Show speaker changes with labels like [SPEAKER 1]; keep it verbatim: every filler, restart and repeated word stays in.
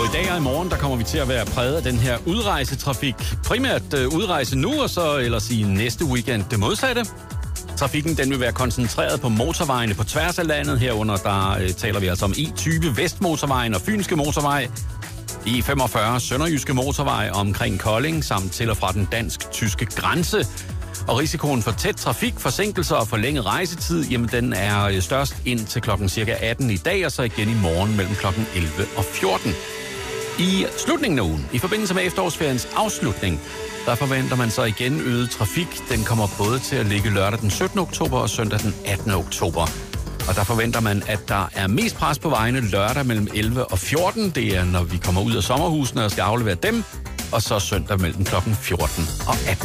[SPEAKER 1] i dag og i morgen, der kommer vi til at være præget af den her udrejsetrafik. Primært øh, udrejse nu, og så ellers i næste weekend det modsatte. Trafikken den vil være koncentreret på motorvejene på tværs af landet. Herunder der øh, taler vi altså om E tyve Vestmotorvejen og Fynske Motorvej. E femogfyrre Sønderjyske Motorvej omkring Kolding, samt til og fra den dansk-tyske grænse. Og risikoen for tæt trafik, forsinkelser og forlænget rejsetid, jamen den er størst ind til klokken cirka atten i dag, og så igen i morgen mellem klokken elleve og fjorten. I slutningen af ugen, i forbindelse med efterårsferiens afslutning, der forventer man så igen øget trafik. Den kommer både til at ligge lørdag den syttende oktober og søndag den attende oktober. Og der forventer man, at der er mest pres på vejene lørdag mellem elleve og fjorten. Det er, når vi kommer ud af sommerhusene og skal aflevere dem. Og så søndag mellem klokken fjorten og atten.